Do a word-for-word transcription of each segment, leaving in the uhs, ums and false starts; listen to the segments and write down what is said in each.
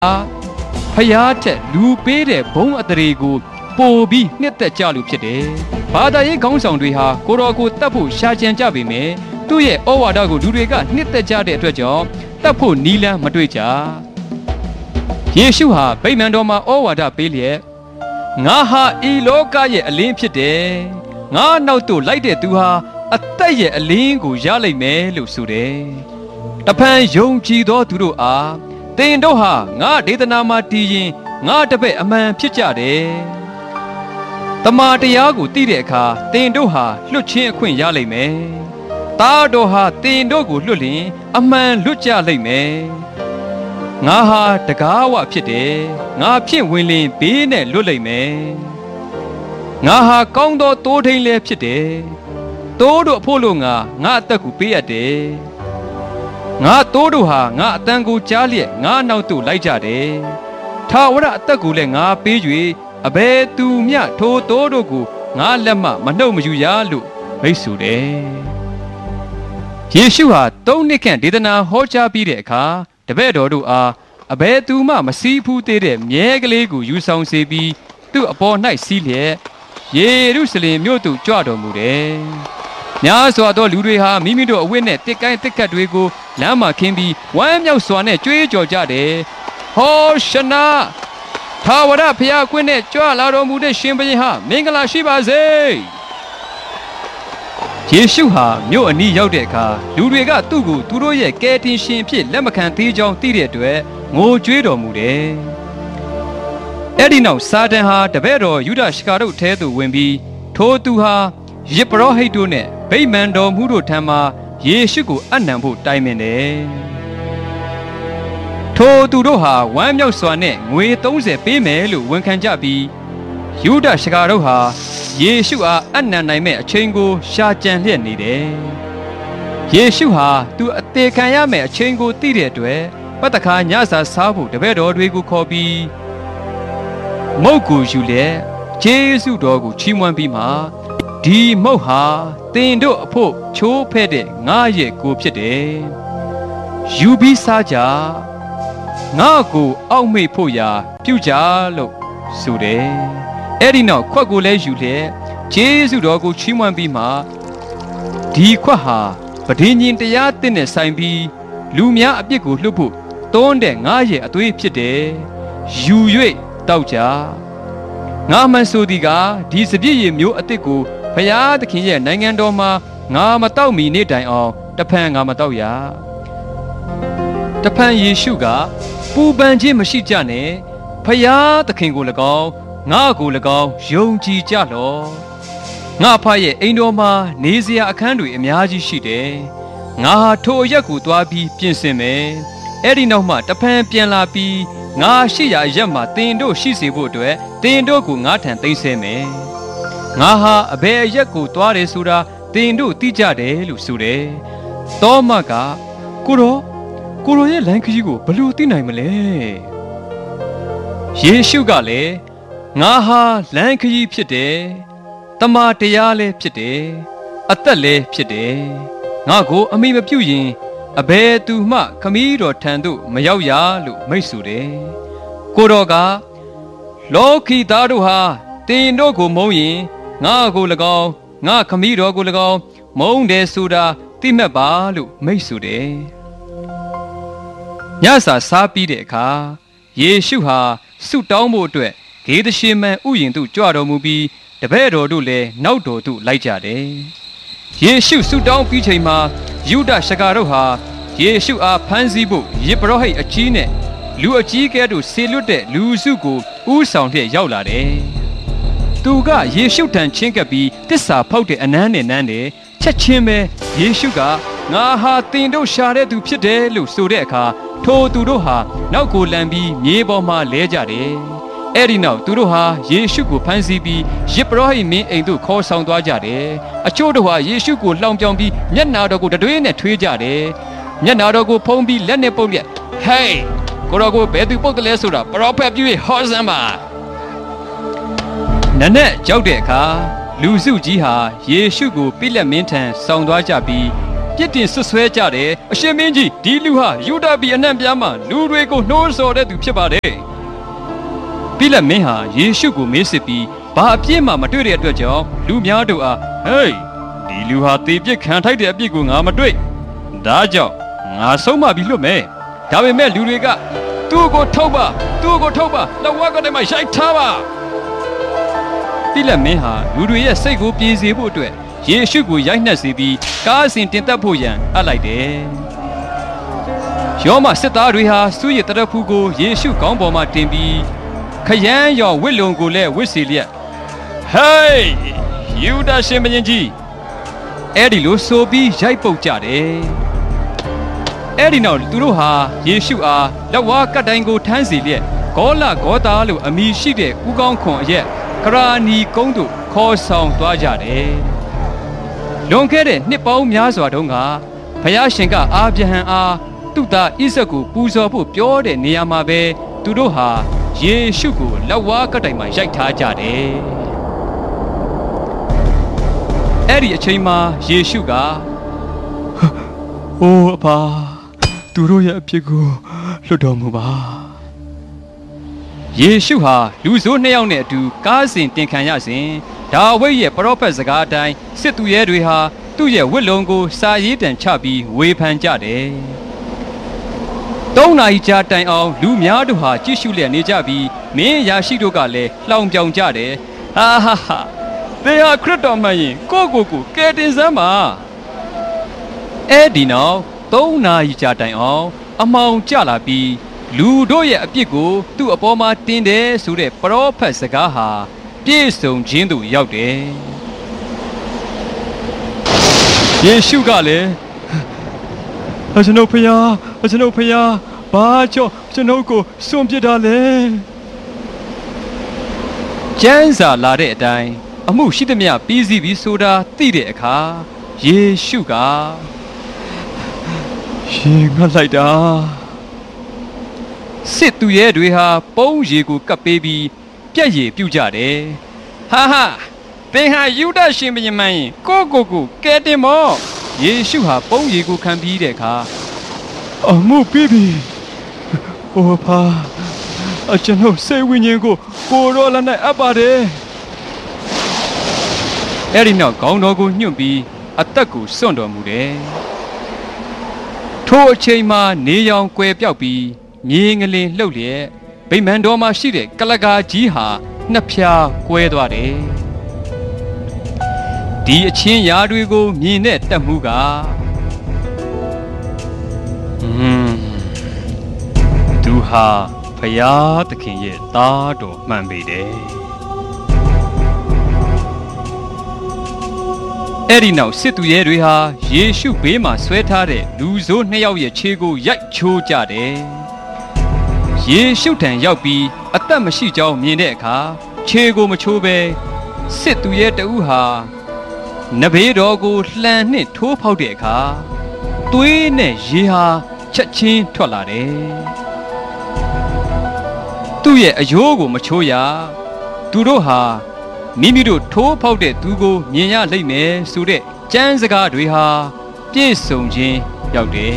ဖယားထက်လူပေးတဲ့ဘုံအတရေကိုပိုပြီးနှစ်သက်ကြလို့ဖြစ်တယ်။ဘာသာရေးခေါင်းဆောင်တွေဟာကိုတော်ကိုတတ်ဖို့ရှာကြံကြပေမယ့်သူ့ရဲ့ဩဝါဒကိုလူတွေကနှစ်သက်ကြတဲ့အတွက်ကြောင့်တတ်ဖို့နီးလန်းမတွေ့ကြ။ယေရှုဟာဗိမာန်တော်မှာဩဝါဒပေးလျက်ငါဟာဤလောကရဲ့အလင်းဖြစ်တယ်။ငါနောက်သို့လိုက်တဲ့သူဟာအသက်ရဲ့အလင်းကိုရလိမ့်မယ်လို့ဆိုတယ်။တဖန်ယုံကြည်သောသူတို့အားသင်တို့ဟာငါဒေသနာမှာတည်ရင်ငါတပည့်အမှန်ဖြစ်ကြတယ်။တမန်တရားကိုသိတဲ့အခါသင်တို့ဟာလွတ်ချင်းအခွင့်ရလိမ့်မယ်။သားတော်ဟာသင်တို့ကိုလွတ်လျင်အမှန်လွတ်ကြလိမ့်မယ်။ငါဟာတကားဝဖြစ်တယ်။ငါဖြင့်ဝင်လင်ဘေးနဲ့လွတ်လိမ့်မယ်။ငါဟာကောင်းသောတိုးထိန်လည်းဖြစ်တယ်။တိုးတို့အဖို့လို့ငါငါအသက်ကိုပေးရတယ်။ငါတိုးတို့ဟာငါအတန်ကိုကြားလျက်ငါနောက်သို့လိုက်ကြတယ်။ထာဝရအသက်ကိုလည်းငါပေး၍အဘယ်သူမျှထိုတိုးတို့ကိုငါလက်မှမနှုတ်မယူရလို့မိတ်ဆိုတယ်။ယေရှုဟာသုံးနှစ်ခန့်ဒေသနာဟောကြားပြီးတဲ့အခါတပည့်တော်တို့အားအဘယ်သူမှမစည်းဖူးသေးတဲ့မြဲကလေးကိုယူဆောင်စေပြီးသူ့အပေါ်၌စီးလျက်ယေရုရှလင်မြို့သို့ကြွတော်မူတယ်။များစွာသောလူတွေဟာမိမိတို့အဝတ်နဲ့တစ်ကိုင်းတစ်ကတ်တွေကိုလမ်းမှာခင်းပြီးဝမ်းမြောက်စွာနဲ့ကြွေးကြော်ကြတယ်။ဟောရှနာထာဝရဘုရားခွင့်နဲ့ကြွလာတော်မူတဲ့ရှင်ဘုရင်ဟာမင်္ဂလာရှိပါစေ။ယေရှုဟာမြို့အနီးရောက်တဲ့အခါလူတွေကသူ့ကိုသူတို့ရဲ့ကယ်တင်ရှင်ဖြစ်လက်မခံသေးကြောင်းသိတဲ့အတွက်ငိုကြွေးတော်မူတယ်။အဲ့ဒီနောက်စာတန်ဟာတပည့်တော်ယူဒရှကာတို့ထဲသို့ဝင်ပြီးထိုသူဟာယေပရောဟိတ်တို့နဲ့ဗိမာန်တော်မှုတို့ထံမှယေရှုကိုအနံဖို့တိုင်ပင်တယ်။ထိုသူတို့ဟာဝမ်းမြောက်စွာနဲ့ငွေသုံးဆယ်ပေးမယ်လို့ဝန်ခံကြပြီးယူဒရှကာတို့ဟာယေရှုအားအနံနိုင်မဲ့အချိန်ကိုရှာကြံလျက်နေတယ်။ယေရှုဟာသူအသေးခံရမယ့်အချိန်ကိုသိတဲ့အတွက်ပတ်တခါညစာစားဖို့တပည့်တော်တွေကိုခေါ်ပြီးမုတ်ကိုယူလက်ယေရှုတော်ကိုချီးမွမ်းပြီးမှဒီမုတ်ဟာသင်တို့အဖို့ချိုးဖဲ့တဲ့ငါရဲ့ကိုဖြစ်တယ်။ယူပြီးစားကြငါကိုအောက်မေ့ဖို့ရာပြုကြလို့ဆိုတယ်။အဲ့ဒီနောက်ခွက်ကိုလည်းယူလျက်ယေရှုတော်ကိုချီးမွမ်းပြီးမှဒီခွက်ဟာပဋိညာဉ်တရားသစ်နဲ့ဆိုင်ပြီးလူများအပြစ်ကိုလွှတ်ဖို့တွန်းတဲ့ငါရဲ့အသွေးဖြစ်တယ်။ယူ၍တောက်ကြငါမှန်ဆိုသည်ကဒီစပြည့်ရည်မျိုးအသစ်ကိုဘုရားသခင်ရဲ့နိုင်ငံတော်မှာငါမတောက်မီနေ့တိုင်အောင်တဖန်ငါမတောက်ရတဖန်ယေရှုကပူပန်ခြင်းမရှိကြနဲ့ဘုရားသခင်ကို၎င်းငါကို၎င်းယုံကြည်ကြလော့ငါဖရဲ့အိမ်တော်မှာနေစရာအခန်းတွေအများကြီးရှိတယ်ငါဟာထိုအရက်ကိုသွားပြီးပြင်ဆင်မယ်အဲ့ဒီနောက်မှတဖန်ပြန်လာပြီးငါရှိရာအရက်မှာတင်တို့ရှိစေဖို့အတွက်တင်တို့ကိုငါထံသိမ်းဆဲမယ်ငါဟာအဘယ်အရက်ကိုသွားတယ်ဆိုတာတင်တို့သိကြတယ်လို့ဆိုတယ်သောမကကိုရောကိုရောရဲ့လမ်းခရီးကိုဘယ်လိုသိနိုင်မလဲယေရှုကလည်းငါဟာလမ်းခရီးဖြစ်တယ်တမန်တရားလည်းဖြစ်တယ်အသက်လည်းဖြစ်တယ်ငါကိုအမိမပြုတ်ရင်အဘယ်သူမှခမည်းတော်ထံသို့မရောက်ရလို့မိတ်ဆိုတယ်ကိုတော်ကလောကီသားတို့ဟာတင်တို့ကိုမုန်းရင်ငါကို၎င်းငါခမည်းတော်ကို၎င်းမုန်းတယ်ဆိုတာသိမှတ်ပါလို့မိတ်ဆိုတယ်ညစာစားပြီးတဲ့အခါယေရှုဟာဆုတောင်းဖို့အတွက်ဂေသရှေမန်ဥယျာဉ်သို့ကြွတော်မူပြီးတပည့်တော်တို့လည်းနောက်တော်သို့လိုက်ကြတယ်ယေရှုဆုတောင်းပြီးချိန်မှာယူဒရှကာတို့ဟာယေရှုအားဖမ်းဆီးဖို့ယေဘရဟိတ်အကြီးနဲ့လူအကြီးကဲတို့ဆေလွတ်တဲ့လူစုကိုဥဆောင်လျက်ရောက်လာတယ်သူကယေရှုထံချင်းကပ်ပြီးတစ္ဆာဖောက်တဲ့အနမ်းနဲ့နမ်းတယ်ချက်ချင်းပဲယေရှုကငါဟာတင်တို့ရှာတဲ့သူဖြစ်တယ်လို့ဆိုတဲ့အခါထိုသူတို့ဟာနောက်ကိုလန်ပြီးမြေပေါ်မှာလဲကြတယ်အဲ့ဒီနောက်သူတို့ဟာယေရှုကိုဖမ်းဆီးပြီးယေဘရဟိတ်မင်းအိမ်သို့ခေါ်ဆောင်သွားကြတယ်အချို့တို့ဟာယေရှုကိုလှောင်ပြောင်ပြီးမျက်နာတော်ကိုတတွေးနဲ့ထွေးကြတယ်မျက်နာတော်ကိုဖုံးပြီးလက်နဲ့ပုတ်လျက်ဟေးကိုတော်ကိုဘယ်သူပုတ်တယ်လဲဆိုတာပရောဖက်ပြု၍ဟောစမ်းပါနနက်ကြောက်တဲ့အခါလူစုကြီးဟာယေရှုကိုပိလက်မင်းထံဆောင်သွားကြပြီးပြစ်တင်ဆွဆွဲကြတယ်အရှင်မင်းကြီးဒီလူဟာယူဒပြည်အနှံ့ပြားမှလူတွေကိုနှိုးဆော်တဲ့သူဖြစ်ပါတယ်ပိလတ်မင်းဟာယေရှုကိုမေးစစ်ပြီးဘာအပြစ်မှမတွေ့တဲ့အတွက်ကြောင့်လူများတို့အားဟေးဒီလူဟာတေပြစ်ခံထိုက်တဲ့အပြစ်ကိုငါမတွေ့ဒါကြောင့်ငါဆုံးမပြီးလွတ်မယ်ဒါပေမဲ့လူတွေကသူ့ကိုထုတ်ပါသူ့ကိုထုတ်ပါလက်ဝါးကတည်းကရိုက်ထားပါပိလတ်မင်းဟာလူတွေရဲ့စိတ်ကိုပြေစေဖို့အတွက်ယေရှုကိုရိုက်နှက်စေပြီးကားအစဉ်တင်သက်ဖို့ရန်အပ်လိုက်တယ်ယောမစစ်သားတွေဟာစုရည်တရဖူးကိုယေရှုခေါင်းပေါ်မှာတင်ပြီးခရမ်းရော်ဝစ်လုံကိုလည်းဝစ်စီလျက်ဟေးယူဒရှင်မင်းကြီးအဲ့ဒီလိုဆိုပြီးရိုက်ပုတ်ကြတယ်အဲ့ဒီနောက်သူတို့ဟာယေရှုအားလက်ဝါးကတ်တိုင်းကိုထမ်းစီလျက်ဂေါလဂေါတာလို့အမည်ရှိတဲ့ဥကောင်းခွန်အရက်ကရာနီကုန်းတို့ခေါ်ဆောင်သွားကြတယ်လွန်ခဲ့တဲ့နှစ်ပေါင်းများစွာတုန်းကဘုရားရှင်ကအာဗြဟံအားသူ့သားဣဇက်ကိုပူဇော်ဖို့ပြောတဲ့နေရာမှာပဲသူတို့ဟာယေရှုကိုလက်ဝါးကတ်တိုင်မှာရိုက်ထားကြတယ်အဲ့ဒီအချိန်မှာယေရှုကအိုးအဖာသူတို့ရဲ့အပြစ်ကိုလွတ်တော်မူပါယေရှုဟာလူဆိုးနှစ်ယောက်နဲ့အတူကားစဉ်တင်ခံရစဉ်ဒါဝိဒ်ရဲ့ပရောဖက်စကားအတိုင်းစစ်သူရဲတွေဟာသူ့ရဲ့ဝတ်လုံကိုစာရေးတံချပြီးဝေဖန်ကြတယ်သုံးနာရီကြာတိုင်အောင်လူများတို့ဟာကြည့်ရှုလျက်နေကြပြီးမင်းရာရှိတို့ကလည်းလှောင်ပြောင်ကြတယ်ဟာဟာဟာသေဟာခရစ်တော်မှန်ရင်ကိုကိုကိုကယ်တင်စမ်းပါအဲ့ဒီနောက်သုံးနာရီကြာတိုင်အောင်အမောင်ကျလာပြီးလူတို့ရဲ့အပြစ်ကိုသူ့အပေါ်မှာတင်တယ်ဆိုတဲ့ပရောဖက်စကားဟာပြည့်စုံခြင်းသို့ရောက်တယ်ယေရှုကလည်းအကျွန်ုပ်ဖျားအကျွန်ုပ်ဖျားဘာကြောင့်ကျွန်ုပ်ကိုစွန့်ပစ်တာလဲကျမ်းစာလာတဲ့အတိုင်းအမှုရှိသမျှပြီးစီးပြီးဆိုတာသိတဲ့အခါယေရှုကရှင်ငတ်လိုက်တာစစ်သူရဲတွေဟာပုံးရည်ကိုကပ်ပေးပြီးပြက်ရည်ပြုတ်ကြတယ်ဟာဟာသင်ဟာယူဒရှင်ဘုရင်မင်းကိုကိုကိုကဲတင်မောယေရှုဟာပုံးရည်ကိုခံပြီးတဲ့အခါအမှုပြီးပြီဟိုဖာအကျွန်ုပ်စိတ်ဝိညာဉ်ကိုကိုရောလက်နဲ့အပ်ပါတယ်အဲ့ဒီနောက်ခေါင်းတော်ကိုညှွန့်ပြီးအသက်ကိုစွန့်တော်မူတယ်ထိုအချိန်မှာနေရောင်ကွယ်ပြောက်ပြီးမြေငလင်လှုပ်လျက်ဗိမာန်တော်မှာရှိတဲ့ကလကာကြီးဟာနှစ်ဖြာကွဲသွားတယ်ဒီအချင်းရာတွေကိုမြင်တဲ့တက်မှုကဟွန်းသူဟာဖယားသခင်ရဲ့သားတော်မှန်ပေတယ်အဲ့ဒီနောက်စစ်သူရဲတွေဟာယေရှုဘေးမှာဆွဲထားတဲ့လူဆိုးနှစ်ယောက်ရဲ့ခြေကိုရိုက်ချိုးကြတယ်ယေရှုထံရောက်ပြီးအသက်မရှိကြောင်းမြင်တဲ့အခါခြေကိုမချိုးပဲစစ်သူရဲတဦးဟာနဘေးတော်ကိုလှန်နှင့်ထိုးဖောက်တဲ့အခါသွေးနဲ့ရေဟာချက်ချင်းထွက်လာတယ်သူ့ရဲ့အယိုးကိုမချိုးရသူတို့ဟာမိမိတို့ထိုးဖောက်တဲ့သူကိုမြင်ရလိမ့်မယ်ဆိုတဲ့ကျမ်းစကားတွေဟာပြည့်စုံခြင်းရောက်တယ်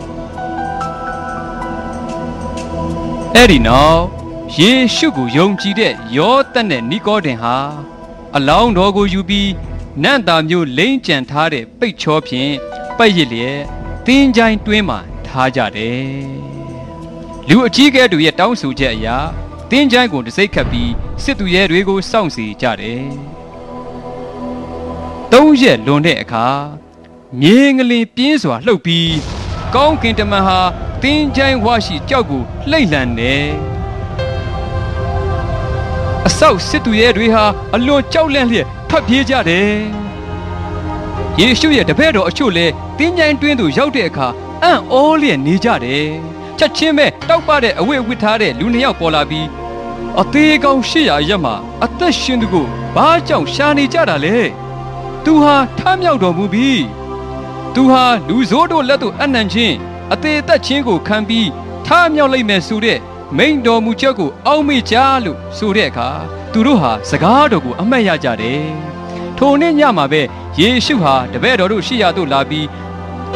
အဲ့ဒီနောက်ယေရှုကိုယုံကြည်တဲ့ယောသတ်နဲ့နီကောဒင်ဟာအလောင်းတော်ကိုယူပြီးနန့်တာမျိုးလိမ့်ကြံထားတဲ့ပိတ်ချောဖြင့်ပိတ်ရစ်လျက်သင်္ချိုင်းတွင်းမှာထားကြတယ်လူအကြီးကဲတို့ရဲ့တောင်းဆိုချက်အရာသင်္ချိုင်းကိုတစိမ့်ခတ်ပြီးစစ်သူရဲတွေကိုစောင့်စီကြတယ်သုံးရက်လွန်တဲ့အခါမြေငလင်ပြင်းစွာလှုပ်ပြီးကောင်းကင်တမန်ဟာသင်္ချိုင်းဝရှိကြောက်ကိုလှိမ့်လှန်တယ်အဆောက်စစ်သူရဲတွေဟာအလွန်ကြောက်လန့်လျက်ထွက်ပြေးကြတယ်ယေရှုရဲ့တပည့်တော်အချို့လည်းသင်္ချိုင်းတွင်းသို့ရောက်တဲ့အခါအံ့ဩလျက်နေကြတယ်ချက်ချင်းပဲတောက်ပတဲ့အဝတ်ဝတ်ထားတဲ့လူနှစ်ယောက်ပေါ်လာပြီးအသေးကောင်ရှစ်ရာရက်မှာအသက်ရှင်သူကိုဘာကြောင့်ရှာနေကြတာလဲသူဟာထမြောက်တော်မူပြီသူဟာလူဆိုးတို့လက်သို့အနှံခြင်းအသေးသက်ခြင်းကိုခံပြီးထမြောက်လိုက်မယ်ဆိုတဲ့မိန်တော်မူချက်ကိုအောက်မေ့ကြလို့ဆိုတဲ့အခါသူတို့ဟာစကားတော်ကိုအမှတ်ရကြတယ်ထိုနေ့ညမှာပဲယေရှုဟာတပည့်တော်တို့ရှိရာသို့လာပြီး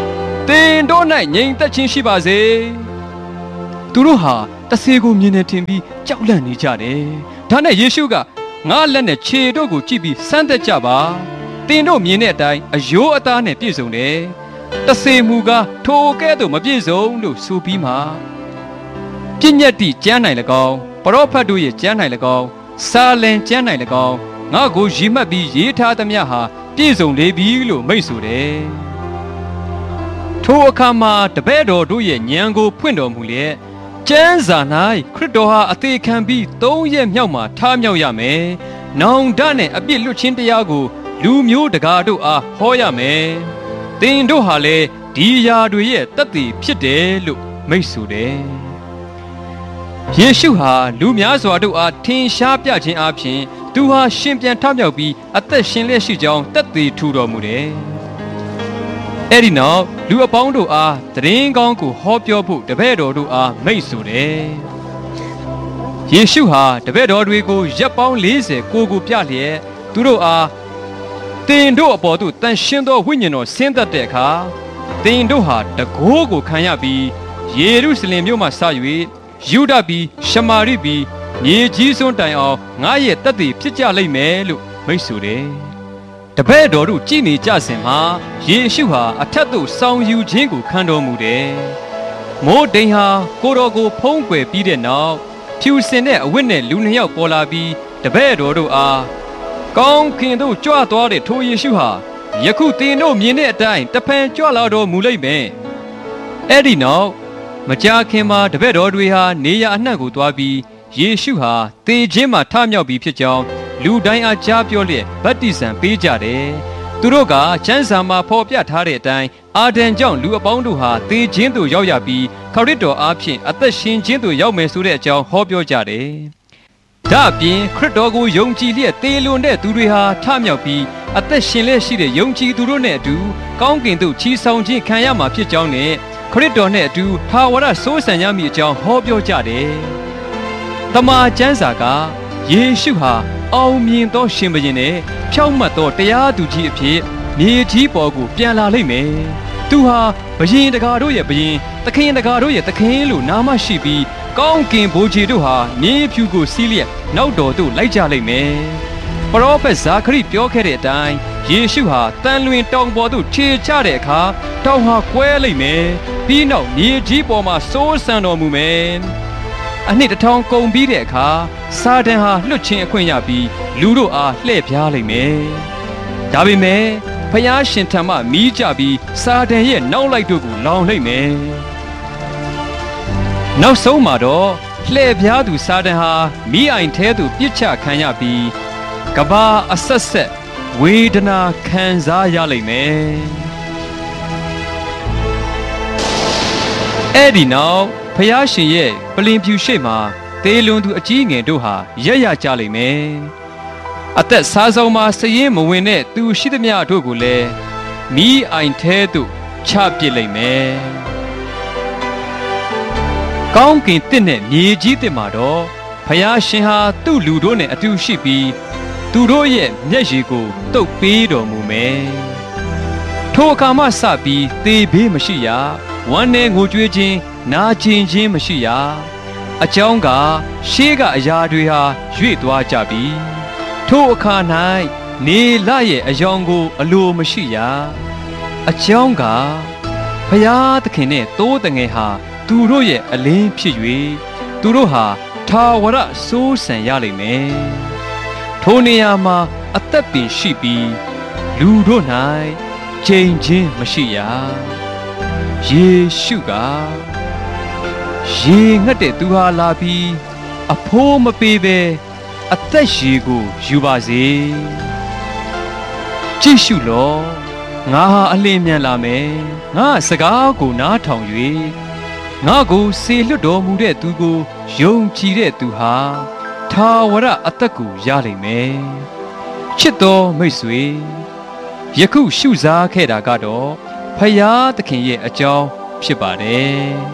တင်တို့၌ငြိမ်သက်ခြင်းရှိပါစေသူတို့ဟာတဆေကိုမြင်နေထင်ပြီးကြောက်လန့်နေကြတယ်ဒါနဲ့ယေရှုကငါလက်နဲ့ခြေတို့ကိုကြည့်ပြီးစမ်းသပ်ကြပါတင်တို့မြင်တဲ့အတိုင်းအယိုးအသားနဲ့ပြည့်စုံတယ်တဆေမူကားထိုကဲ့သို့မပြည့်စုံလို့ဆိုပြီးမှပြည့်ညတ်တိကျမ်းနိုင်၎င်းပရောဖက်တို့ရဲ့ကျမ်းနိုင်၎င်းစာလင်ကျမ်းနိုင်၎င်းငါကိုရည်မှတ်ပြီးရေးထားသမျှဟာပြည့်စုံလေပြီလို့မိန့်ဆိုတယ်ထိုအခါမှာတပည့်တော်တို့ရဲ့ဉာဏ်ကိုဖွင့်တော်မူလျက်ကျမ်းစာ၌ခရစ်တော်ဟာအသေးခံပြီးသုံးရက်မြောက်မှာထားမြောက်ရမယ်။နောင်တနဲ့အပြစ်လွတ်ခြင်းတရားကိုလူမျိုးတကာတို့အားဟောရမယ်။သင်တို့ဟာလည်းဒီຢာတွေရဲ့တသက်ဖြစ်တယ်လို့မိန့်ဆိုတယ်။ယေရှုဟာလူများစွာတို့အားထင်ရှားပြခြင်းအပြင်သူဟာရှင်ပြန်ထမြောက်ပြီးအသက်ရှင်လျက်ရှိကြောင်းသက်သေထူတော်မူတယ်။အဲ့ဒီနောက်လူအပေါင်းတို့အားသတင်းကောင်းကိုဟောပြောဖို့တပည့်တော်တို့အားမိန့်ဆိုတယ်။ယေရှုဟာတပည့်တော်တွေကိုရက်ပေါင်းလေးဆယ်ကိုကိုပြလျက်သူတို့အားတင်တို့အပေါ်သို့တန်ရှင်းသောဝိညာဉ်တော်ဆင်းသက်တဲ့အခါတင်တို့ဟာတကိုးကိုခံရပြီးယေရုရှလင်မြို့မှစ၍ယူဒပြည်ရှမာရိပြည်မြေကြီးစွန်းတိုင်အောင်ငါရဲ့တသက်ဖြစ်ကြလိမ့်မယ်လို့မိန့်ဆိုတယ်။တပည့်တော်တို့ကြည်နေကြစဉ်မှာယေရှုဟာအထက်သို့ဆောင်ယူခြင်းကိုခံတော်မူတယ်။မိုးတိမ်ဟာကိုတော်ကိုဖုံးကွယ်ပြီးတဲ့နောက်ဖြူစင်တဲ့အဝတ်နဲ့လူနှစ်ယောက်ပေါ်လာပြီးတပည့်တော်တို့အားကောင်းခင်တို့ကြွသွားတဲ့ထိုယေရှုဟာယခုသင်တို့မြင်တဲ့အတိုင်းတဖန်ကြွလာတော်မူလိမ့်မယ်။အဲ့ဒီနောက်မကြာခင်မှာတပည့်တော်တွေဟာနေရအနှံ့ကိုသွားပြီးယေရှုဟာသေခြင်းမှာထမြောက်ပြီးဖြစ်ကြောင်းလူတိုင်းအားကြားပြောလျက်ဗတ္တိဇံပေးကြတယ်။သူတို့ကကျမ်းစာမှာဖော်ပြထားတဲ့အတိုင်းအာဒံကြောင့်လူအပေါင်းတို့ဟာသေခြင်းသို့ရောက်ရပြီးခရစ်တော်အားဖြင့်အသက်ရှင်ခြင်းသို့ရောက်မယ်ဆိုတဲ့အကြောင်းဟောပြောကြတယ်။ဒါအပြင်ခရစ်တော်ကိုယုံကြည်လျက်သေလွန်တဲ့သူတွေဟာထမြောက်ပြီးအသက်ရှင်လျက်ရှိတဲ့ယုံကြည်သူတို့နဲ့အတူကောင်းကင်သို့ချီဆောင်ခြင်းခံရမှာဖြစ်ကြောင်းနဲ့ခရစ်တော်နဲ့အတူထာဝရစိုးစံရမည်အကြောင်းဟောပြောကြတယ်။တမန်ကျမ်းစာကယေရှုဟာအောင်မြင်သောရှင်ဘုရင်နဲ့ဖြောင့်မတ်သောတရားသူကြီးအဖြစ်မြေကြီးပေါ်ကိုပြန်လာလိမ့်မယ်။သူဟာဘုရင်တကာတို့ရဲ့ဘုရင်သခင်တကာတို့ရဲ့သခင်လို့နာမရှိပြီးကောင်းကင်ဘိုးကြီးတို့ဟာမြေဖြူကိုစီးလျက်နောက်တော်သို့လိုက်ကြလိမ့်မယ်။ပရောဖက်ဇာခရိပြောခဲ့တဲ့အတိုင်းယေရှုဟာတန်လွင်တောင်ပေါ်သို့ခြေချတဲ့အခါတောင်ဟာကွဲလိမ့်မယ်။ပြီးနောက်မြေကြီးပေါ်မှာစိုးစံတော်မူမယ်။အနှစ်တစ်ထောင်ကုန်ပြီးတဲ့အခါစာတန်ဟာလွတ်ခြင်းအခွင့်ရပြီးလူတို့အားလှည့်ပြားလိမ့်မယ်။ဒါပေမဲ့ဖျားရှင်ထံမှမီးကြပြီးစာတန်ရဲ့နောက်လိုက်တို့ကိုလောင်လိမ့်မယ်။နောက်ဆုံးမှာတော့လှည့်ပြားသူစာတန်ဟာမီးအိုင်ထဲသို့ပြစ်ချခံရပြီးကဘာအဆက်ဆက်ဝေဒနာခံစားရလိမ့်မယ်။အဲ့ဒီနောက်ဖျားရှင်ရဲ့ပလင်ဖြူရှိမှသေလွန်သူအကြီးငယ်တို့ဟာရက်ရကြလိမ့်မယ်။အသက်စားဆုံးမှာစည်ရင်မဝင်တဲ့သူရှိသမျှတို့ကိုလည်းမီးအိုင်ထဲသို့ချပစ်လိမ့်မယ်။ကောင်းကင်တစ်နဲ့မြေကြီးတစ်မှာတော့ဖျားရှင်ဟာသူ့လူတို့နဲ့အတူရှိပြီးသူတို့ရဲ့မျက်ရည်ကိုတုပ်ပေးတော်မူမယ်။ထိုအခါမှစပြီးသေဘေးမရှိရဝမ်းနဲ့ငိုကြွေးခြင်းနာကျင်ခြင်းမရှိရအကြောင်းကရှေးကအရာတွေဟာရွေ့သွားကြပြီထိုအခါ၌နေလရဲ့အယောင်ကိုအလိုမရှိရအကြောင်းကဘုရားသခင်နဲ့တိုးတငယ်ဟာသူတို့ရဲ့အလင်းဖြစ်၍သူတို့ဟာထာဝရစိုးစံရလိမ့်မယ်ထိုနေရာမှာအသက်ပင်ရှိပြီးလူတို့၌ချိန်ချင်းမရှိရယေရှုကရေငတ်တဲ့သူဟာလာပြီးအဖိုးမပေးပဲအသက်ရေကိုယူပါစေကြည့်ရှုလောငါဟာအလင်းမြန်လာမယ်ငါစကားကိုနားထောင်၍ငါကိုစေလွတ်တော်မူတဲ့သူကိုယုံကြည်တဲ့သူဟာထာဝရအသက်ကိုရလိမ့်မယ်ချစ်တော်မိတ်ဆွေယခုရှုစားခဲ့တာကတော့ဖယားသခင်ရဲ့အကြောင်းဖြစ်ပါတယ်